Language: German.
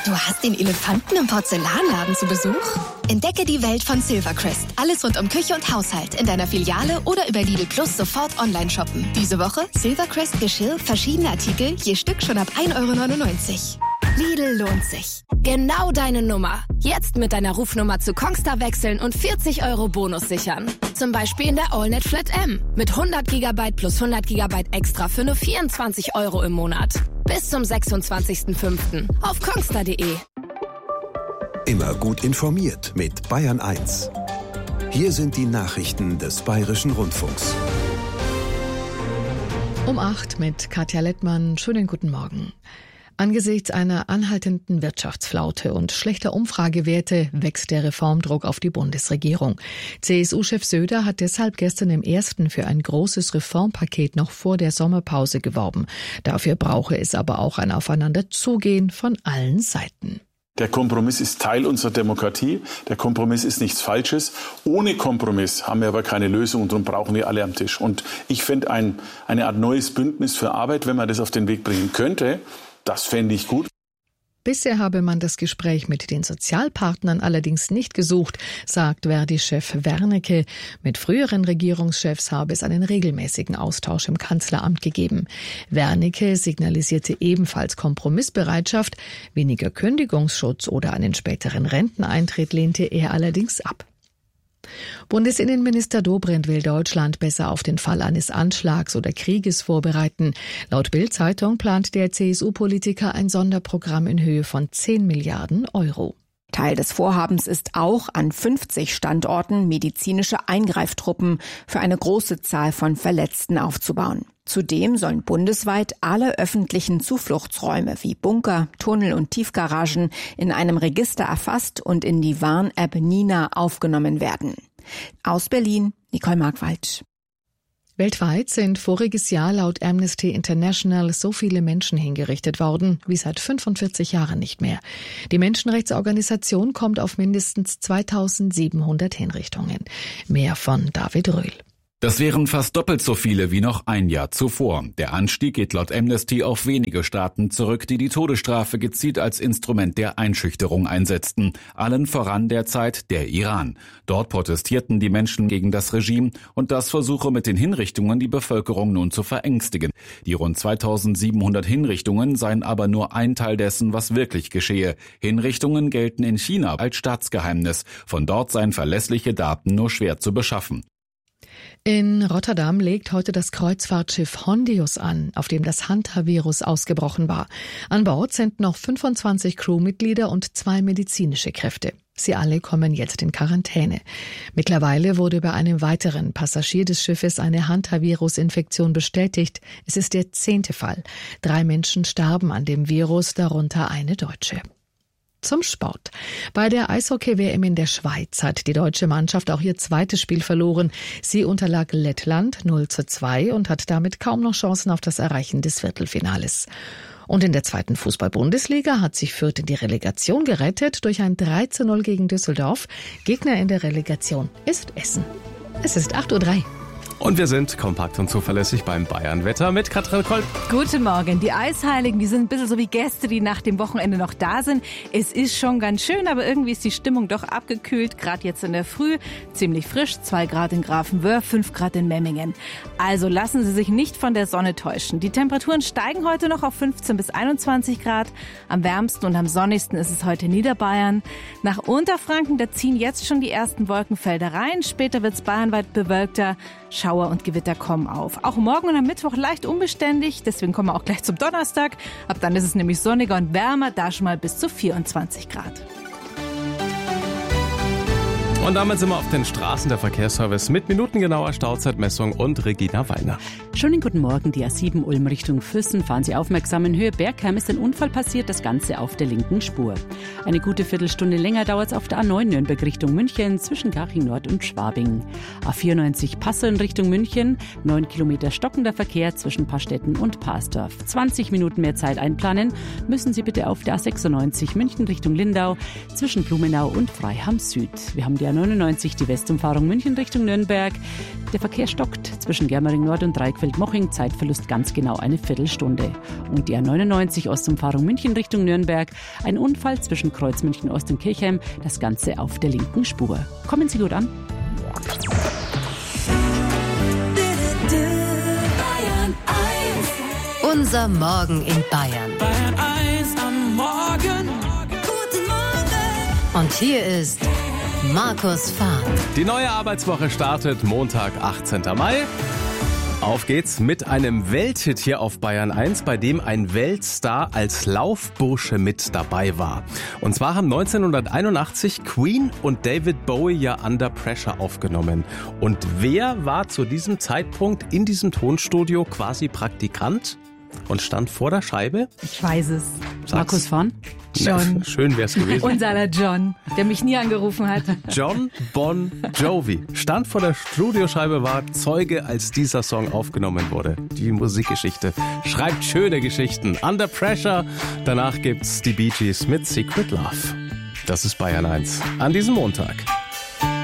Du hast den Elefanten im Porzellanladen zu Besuch? Entdecke die Welt von Silvercrest. Alles rund um Küche und Haushalt in deiner Filiale oder über Lidl Plus sofort online shoppen. Diese Woche Silvercrest Geschirr, verschiedene Artikel, je Stück schon ab 1,99 €. Lidl lohnt sich. Genau deine Nummer. Jetzt mit deiner Rufnummer zu Kongstar wechseln und 40 € Bonus sichern. Zum Beispiel in der AllNet Flat M. Mit 100 GB plus 100 GB extra für nur 24 € im Monat. Bis zum 26.05. auf kongstar.de. Immer gut informiert mit Bayern 1. Hier sind die Nachrichten des Bayerischen Rundfunks. Um 8 mit Katja Lettmann. Schönen guten Morgen. Angesichts einer anhaltenden Wirtschaftsflaute und schlechter Umfragewerte wächst der Reformdruck auf die Bundesregierung. CSU-Chef Söder hat deshalb gestern im Ersten für ein großes Reformpaket noch vor der Sommerpause geworben. Dafür brauche es aber auch ein Aufeinanderzugehen von allen Seiten. Der Kompromiss ist Teil unserer Demokratie. Der Kompromiss ist nichts Falsches. Ohne Kompromiss haben wir aber keine Lösung und darum brauchen wir alle am Tisch. Und ich finde eine Art neues Bündnis für Arbeit, wenn man das auf den Weg bringen könnte, das fände ich gut. Bisher habe man das Gespräch mit den Sozialpartnern allerdings nicht gesucht, sagt Verdi-Chef Wernicke. Mit früheren Regierungschefs habe es einen regelmäßigen Austausch im Kanzleramt gegeben. Wernicke signalisierte ebenfalls Kompromissbereitschaft. Weniger Kündigungsschutz oder einen späteren Renteneintritt lehnte er allerdings ab. Bundesinnenminister Dobrindt will Deutschland besser auf den Fall eines Anschlags oder Krieges vorbereiten. Laut Bild-Zeitung plant der CSU-Politiker ein Sonderprogramm in Höhe von 10 Milliarden €. Teil des Vorhabens ist auch, an 50 Standorten medizinische Eingreiftruppen für eine große Zahl von Verletzten aufzubauen. Zudem sollen bundesweit alle öffentlichen Zufluchtsräume wie Bunker, Tunnel und Tiefgaragen in einem Register erfasst und in die Warn-App Nina aufgenommen werden. Aus Berlin, Nicole Markwald. Weltweit sind voriges Jahr laut Amnesty International so viele Menschen hingerichtet worden wie seit 45 Jahren nicht mehr. Die Menschenrechtsorganisation kommt auf mindestens 2700 Hinrichtungen. Mehr von David Röhl. Das wären fast doppelt so viele wie noch ein Jahr zuvor. Der Anstieg geht laut Amnesty auf wenige Staaten zurück, die die Todesstrafe gezielt als Instrument der Einschüchterung einsetzten. Allen voran derzeit der Iran. Dort protestierten die Menschen gegen das Regime und das versuche mit den Hinrichtungen die Bevölkerung nun zu verängstigen. Die rund 2700 Hinrichtungen seien aber nur ein Teil dessen, was wirklich geschehe. Hinrichtungen gelten in China als Staatsgeheimnis. Von dort seien verlässliche Daten nur schwer zu beschaffen. In Rotterdam legt heute das Kreuzfahrtschiff Hondius an, auf dem das Hantavirus ausgebrochen war. An Bord sind noch 25 Crewmitglieder und 2 medizinische Kräfte. Sie alle kommen jetzt in Quarantäne. Mittlerweile wurde bei einem weiteren Passagier des Schiffes eine Hantavirus-Infektion bestätigt. Es ist der 10. Fall. 3 Menschen starben an dem Virus, darunter eine Deutsche. Zum Sport. Bei der Eishockey-WM in der Schweiz hat die deutsche Mannschaft auch ihr zweites Spiel verloren. Sie unterlag Lettland 0:2 und hat damit kaum noch Chancen auf das Erreichen des Viertelfinales. Und in der 2. Fußball-Bundesliga hat sich Fürth in die Relegation gerettet durch ein 3:0 gegen Düsseldorf. Gegner in der Relegation ist Essen. Es ist 8:03 Uhr. Und wir sind kompakt und zuverlässig beim Bayern-Wetter mit Katrin Kolb. Guten Morgen. Die Eisheiligen, die sind ein bisschen so wie Gäste, die nach dem Wochenende noch da sind. Es ist schon ganz schön, aber irgendwie ist die Stimmung doch abgekühlt. Gerade jetzt in der Früh, ziemlich frisch, 2 Grad in Grafenwöhr, 5 Grad in Memmingen. Also lassen Sie sich nicht von der Sonne täuschen. Die Temperaturen steigen heute noch auf 15 bis 21 Grad. Am wärmsten und am sonnigsten ist es heute in Niederbayern. Nach Unterfranken, da ziehen jetzt schon die ersten Wolkenfelder rein. Später wird es bayernweit bewölkter. Schauer und Gewitter kommen auf. Auch morgen und am Mittwoch leicht unbeständig, deswegen kommen wir auch gleich zum Donnerstag. Ab dann ist es nämlich sonniger und wärmer, da schon mal bis zu 24 Grad. Und damit sind wir auf den Straßen, der Verkehrsservice mit minutengenauer Stauzeitmessung und Regina Weiner. Schönen guten Morgen, die A7 Ulm Richtung Füssen. Fahren Sie aufmerksam, in Höhe Bergheim ist ein Unfall passiert, das Ganze auf der linken Spur. Eine gute Viertelstunde länger dauert es auf der A9 Nürnberg Richtung München zwischen Garching Nord und Schwabing. A94 Passau in Richtung München, 9 Kilometer stockender Verkehr zwischen Pastetten und Parsdorf. 20 Minuten mehr Zeit einplanen müssen Sie bitte auf der A96 München Richtung Lindau zwischen Blumenau und Freiham Süd. Wir haben die A99 die Westumfahrung München Richtung Nürnberg. Der Verkehr stockt zwischen Germering Nord und Dreiqueld-Moching. Zeitverlust ganz genau eine Viertelstunde. Und die A99 Ostumfahrung München Richtung Nürnberg. Ein Unfall zwischen Kreuz München Ost und Kirchheim. Das Ganze auf der linken Spur. Kommen Sie gut an. Unser Morgen in Bayern. Bayern 1 am Morgen. Guten Morgen. Und hier ist Markus Fahn. Die neue Arbeitswoche startet Montag, 18. Mai. Auf geht's mit einem Welthit hier auf Bayern 1, bei dem ein Weltstar als Laufbursche mit dabei war. Und zwar haben 1981 Queen und David Bowie ja Under Pressure aufgenommen. Und wer war zu diesem Zeitpunkt in diesem Tonstudio quasi Praktikant und stand vor der Scheibe? Ich weiß es. Sag's. Markus Fahn? John. Schön wär's gewesen. Unser John, der mich nie angerufen hat. John Bon Jovi stand vor der Studioscheibe, war Zeuge, als dieser Song aufgenommen wurde. Die Musikgeschichte schreibt schöne Geschichten. Under Pressure. Danach gibt's die Bee Gees mit Secret Love. Das ist Bayern 1 an diesem Montag.